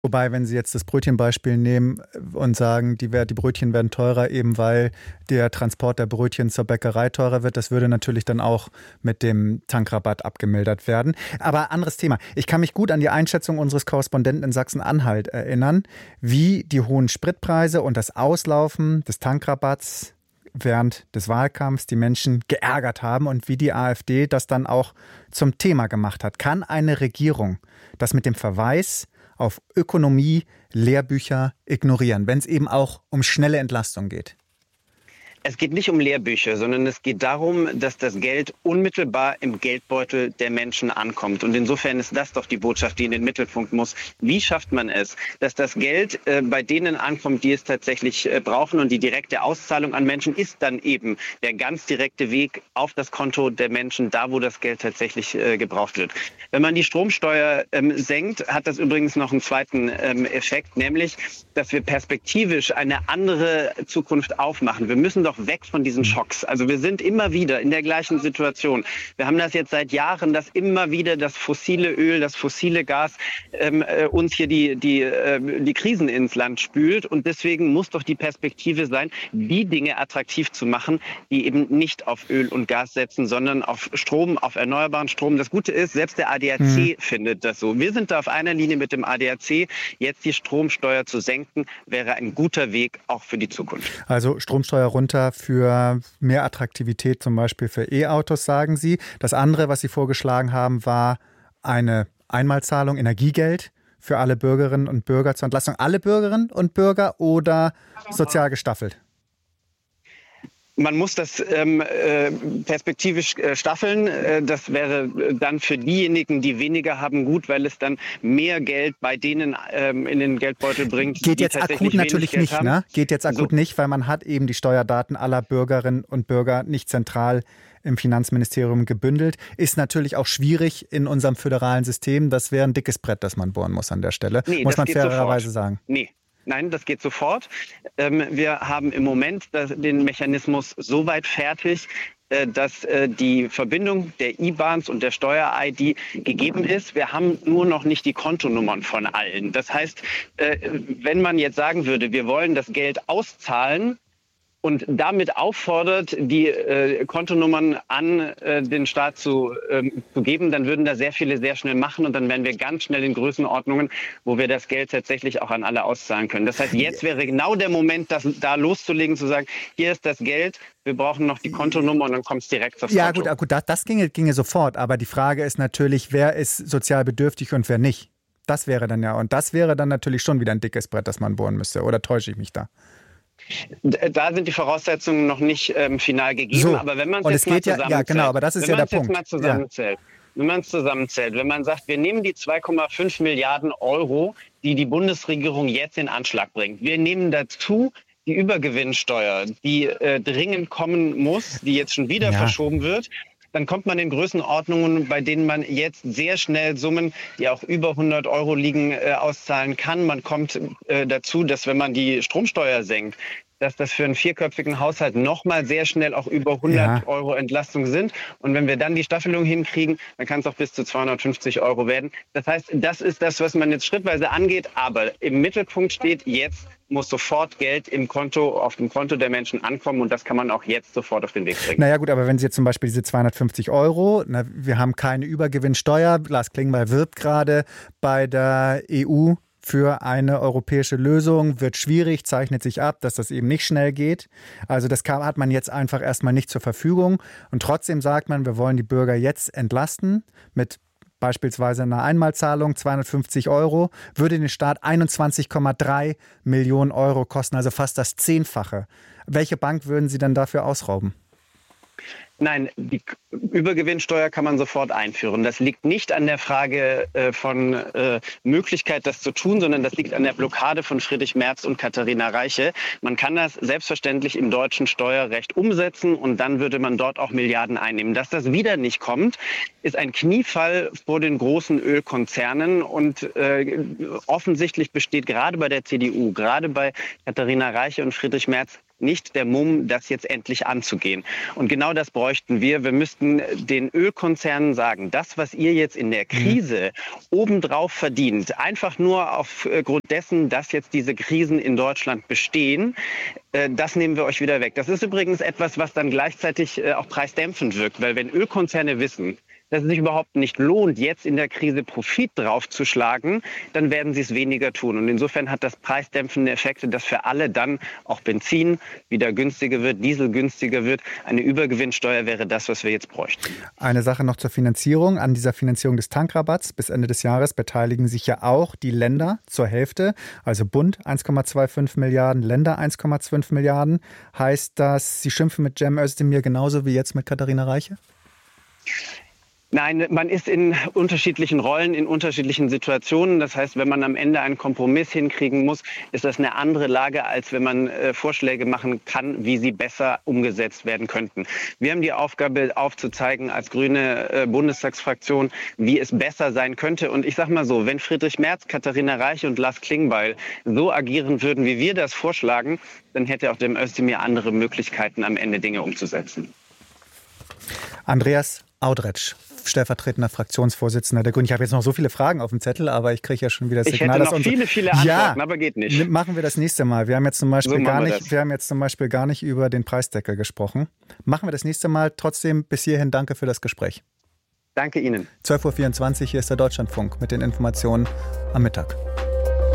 Wobei, wenn Sie jetzt das Brötchenbeispiel nehmen und sagen, die Brötchen werden teurer, eben weil der Transport der Brötchen zur Bäckerei teurer wird, das würde natürlich dann auch mit dem Tankrabatt abgemildert werden. Aber anderes Thema. Ich kann mich gut an die Einschätzung unseres Korrespondenten in Sachsen-Anhalt erinnern, wie die hohen Spritpreise und das Auslaufen des Tankrabatts während des Wahlkampfs die Menschen geärgert haben und wie die AfD das dann auch zum Thema gemacht hat. Kann eine Regierung das mit dem Verweis auf Ökonomie, Lehrbücher ignorieren, wenn es eben auch um schnelle Entlastung geht? Es geht nicht um Lehrbücher, sondern es geht darum, dass das Geld unmittelbar im Geldbeutel der Menschen ankommt. Und insofern ist das doch die Botschaft, die in den Mittelpunkt muss. Wie schafft man es, dass das Geld bei denen ankommt, die es tatsächlich brauchen? Und die direkte Auszahlung an Menschen ist dann eben der ganz direkte Weg auf das Konto der Menschen, da wo das Geld tatsächlich gebraucht wird. Wenn man die Stromsteuer senkt, hat das übrigens noch einen zweiten Effekt, nämlich, dass wir perspektivisch eine andere Zukunft aufmachen. Wir müssen doch weg von diesen Schocks. Also wir sind immer wieder in der gleichen Situation. Wir haben das jetzt seit Jahren, dass immer wieder das fossile Öl, das fossile Gas uns hier die Krisen ins Land spült. Und deswegen muss doch die Perspektive sein, die Dinge attraktiv zu machen, die eben nicht auf Öl und Gas setzen, sondern auf Strom, auf erneuerbaren Strom. Das Gute ist, selbst der ADAC findet das so. Wir sind da auf einer Linie mit dem ADAC. Jetzt die Stromsteuer zu senken, wäre ein guter Weg auch für die Zukunft. Also Stromsteuer runter für mehr Attraktivität, zum Beispiel für E-Autos, sagen Sie. Das andere, was Sie vorgeschlagen haben, war eine Einmalzahlung, Energiegeld für alle Bürgerinnen und Bürger zur Entlastung. Alle Bürgerinnen und Bürger oder sozial gestaffelt? Man muss das perspektivisch staffeln. Das wäre dann für diejenigen, die weniger haben, gut, weil es dann mehr Geld bei denen in den Geldbeutel bringt. Geht jetzt akut natürlich nicht, ne? Geht jetzt akut nicht, weil man hat eben die Steuerdaten aller Bürgerinnen und Bürger nicht zentral im Finanzministerium gebündelt. Ist natürlich auch schwierig in unserem föderalen System. Das wäre ein dickes Brett, das man bohren muss an der Stelle. Nee, muss man fairerweise sagen. Nein, das geht sofort. Wir haben im Moment den Mechanismus so weit fertig, dass die Verbindung der IBANs und der Steuer-ID gegeben ist. Wir haben nur noch nicht die Kontonummern von allen. Das heißt, wenn man jetzt sagen würde, wir wollen das Geld auszahlen, und damit auffordert, die Kontonummern an den Staat zu geben, dann würden da sehr viele sehr schnell machen und dann wären wir ganz schnell in Größenordnungen, wo wir das Geld tatsächlich auch an alle auszahlen können. Das heißt, jetzt wäre genau der Moment, das da loszulegen, zu sagen, hier ist das Geld, wir brauchen noch die Kontonummer und dann kommt es direkt aufs Konto. Ja gut, das ginge sofort, aber die Frage ist natürlich, wer ist sozial bedürftig und wer nicht. Das wäre dann natürlich schon wieder ein dickes Brett, das man bohren müsste. Oder täusche ich mich da? Da sind die Voraussetzungen noch nicht final gegeben, so, aber wenn man es jetzt mal zusammenzählt, ja, genau, aber das ist ja der Punkt. Wenn man es zusammenzählt, wenn man sagt, wir nehmen die 2,5 Milliarden Euro, die die Bundesregierung jetzt in Anschlag bringt, wir nehmen dazu die Übergewinnsteuer, die dringend kommen muss, die jetzt schon wieder verschoben wird, dann kommt man in Größenordnungen, bei denen man jetzt sehr schnell Summen, die auch über 100 Euro liegen, auszahlen kann. Man kommt dazu, dass wenn man die Stromsteuer senkt, dass das für einen vierköpfigen Haushalt nochmal sehr schnell auch über 100 Euro Entlastung sind. Und wenn wir dann die Staffelung hinkriegen, dann kann es auch bis zu 250 Euro werden. Das heißt, das ist das, was man jetzt schrittweise angeht. Aber im Mittelpunkt steht, jetzt muss sofort Geld auf dem Konto der Menschen ankommen. Und das kann man auch jetzt sofort auf den Weg bringen. Naja gut, aber wenn Sie jetzt zum Beispiel diese 250 Euro, wir haben keine Übergewinnsteuer, Lars Klingbeil wirbt gerade bei der EU für eine europäische Lösung, wird schwierig, zeichnet sich ab, dass das eben nicht schnell geht. Also das hat man jetzt einfach erstmal nicht zur Verfügung. Und trotzdem sagt man, wir wollen die Bürger jetzt entlasten mit beispielsweise einer Einmalzahlung, 250 Euro, würde den Staat 21,3 Millionen Euro kosten, also fast das Zehnfache. Welche Bank würden Sie dann dafür ausrauben? Nein, die Übergewinnsteuer kann man sofort einführen. Das liegt nicht an der Frage von Möglichkeit, das zu tun, sondern das liegt an der Blockade von Friedrich Merz und Katharina Reiche. Man kann das selbstverständlich im deutschen Steuerrecht umsetzen und dann würde man dort auch Milliarden einnehmen. Dass das wieder nicht kommt, ist ein Kniefall vor den großen Ölkonzernen und offensichtlich besteht gerade bei der CDU, gerade bei Katharina Reiche und Friedrich Merz nicht der Mumm, das jetzt endlich anzugehen. Und genau das bräuchten wir. Wir müssten den Ölkonzernen sagen, das, was ihr jetzt in der Krise obendrauf verdient, einfach nur aufgrund dessen, dass jetzt diese Krisen in Deutschland bestehen, das nehmen wir euch wieder weg. Das ist übrigens etwas, was dann gleichzeitig auch preisdämpfend wirkt, weil wenn Ölkonzerne wissen, dass es sich überhaupt nicht lohnt, jetzt in der Krise Profit draufzuschlagen, dann werden sie es weniger tun. Und insofern hat das preisdämpfende Effekte, dass für alle dann auch Benzin wieder günstiger wird, Diesel günstiger wird. Eine Übergewinnsteuer wäre das, was wir jetzt bräuchten. Eine Sache noch zur Finanzierung. An dieser Finanzierung des Tankrabatts bis Ende des Jahres beteiligen sich ja auch die Länder zur Hälfte. Also Bund 1,25 Milliarden, Länder 1,5 Milliarden. Heißt das, Sie schimpfen mit Cem Özdemir genauso wie jetzt mit Katharina Reiche? Nein, man ist in unterschiedlichen Rollen, in unterschiedlichen Situationen. Das heißt, wenn man am Ende einen Kompromiss hinkriegen muss, ist das eine andere Lage, als wenn man Vorschläge machen kann, wie sie besser umgesetzt werden könnten. Wir haben die Aufgabe, aufzuzeigen als grüne Bundestagsfraktion, wie es besser sein könnte. Und ich sage mal so, wenn Friedrich Merz, Katharina Reiche und Lars Klingbeil so agieren würden, wie wir das vorschlagen, dann hätte auch Cem Özdemir andere Möglichkeiten, am Ende Dinge umzusetzen. Andreas Audretsch, stellvertretender Fraktionsvorsitzender der Grünen. Ich habe jetzt noch so viele Fragen auf dem Zettel, aber ich kriege ja schon wieder das Signal, dass viele Antworten, aber geht nicht. Machen wir das nächste Mal. Wir haben jetzt zum Beispiel gar nicht über den Preisdeckel gesprochen. Machen wir das nächste Mal. Trotzdem bis hierhin danke für das Gespräch. Danke Ihnen. 12.24 Uhr, hier ist der Deutschlandfunk mit den Informationen am Mittag.